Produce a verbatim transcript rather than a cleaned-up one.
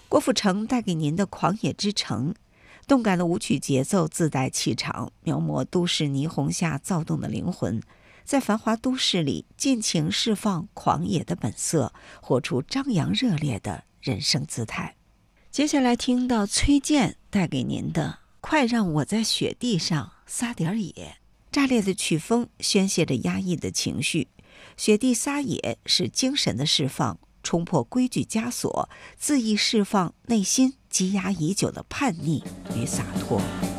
郭富城带给您的《狂野之城》，动感的舞曲节奏自带气场，描摹都市霓虹下躁动的灵魂，在繁华都市里尽情释放狂野的本色，活出张扬热烈的人生姿态。接下来听到崔健带给您的《快让我在雪地上撒点野》，炸裂的曲风宣泄着压抑的情绪，雪地撒野是精神的释放，冲破规矩枷锁，恣意释放内心积压已久的叛逆与洒脱。